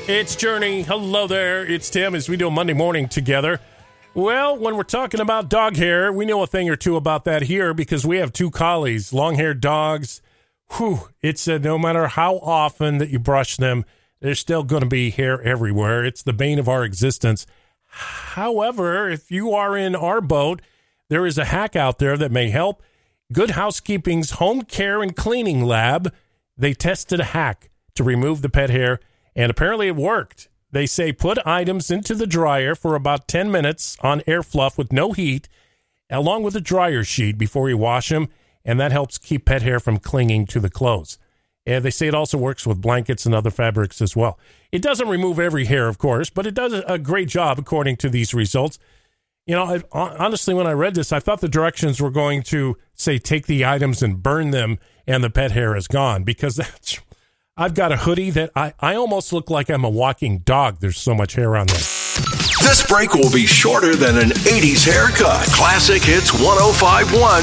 It's Journey. Hello there. It's Tim as we do a Monday morning together. Well, when we're talking about dog hair, we know a thing or two about that here because we have two collies, long-haired dogs. Whew, it's no matter how often that you brush them, there's still going to be hair everywhere. It's the bane of our existence. However, if you are in our boat, there is a hack out there that may help. Good Housekeeping's Home Care and Cleaning Lab, they tested a hack to remove the pet hair, and apparently it worked. They say put items into the dryer for about 10 minutes on air fluff with no heat, along with a dryer sheet before you wash them, and that helps keep pet hair from clinging to the clothes. And they say it also works with blankets and other fabrics as well. It doesn't remove every hair, of course, but it does a great job according to these results. You know, honestly, when I read this, I thought the directions were going to say take the items and burn them and the pet hair is gone, because that's... I've got a hoodie that I almost look like I'm a walking dog. There's so much hair on there. This break will be shorter than an 80s haircut. Classic Hits 105.1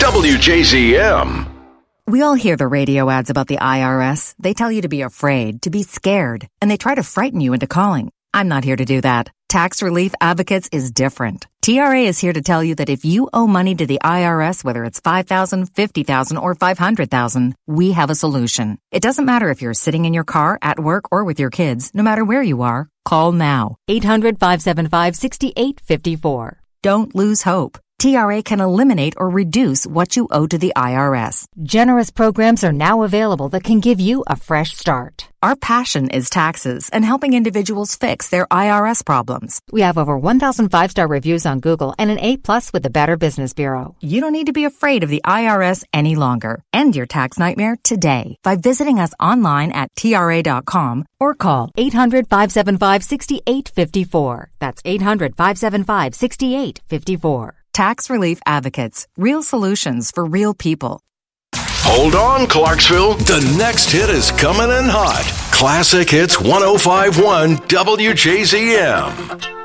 WJZM. We all hear the radio ads about the IRS. They tell you to be afraid, to be scared, and they try to frighten you into calling. I'm not here to do that. Tax Relief Advocates is different. TRA is here to tell you that if you owe money to the IRS, whether it's $5,000, $50,000, or $500,000, we have a solution. It doesn't matter if you're sitting in your car, at work, or with your kids. No matter where you are, call now. 800-575-6854. Don't lose hope. TRA can eliminate or reduce what you owe to the IRS. Generous programs are now available that can give you a fresh start. Our passion is taxes and helping individuals fix their IRS problems. We have over 1,000 5-star reviews on Google and an A+ with the Better Business Bureau. You don't need to be afraid of the IRS any longer. End your tax nightmare today by visiting us online at TRA.com or call 800-575-6854. That's 800-575-6854. Tax Relief Advocates. Real solutions for real people. Hold on, Clarksville. The next hit is coming in hot. Classic Hits 105.1 WJZM.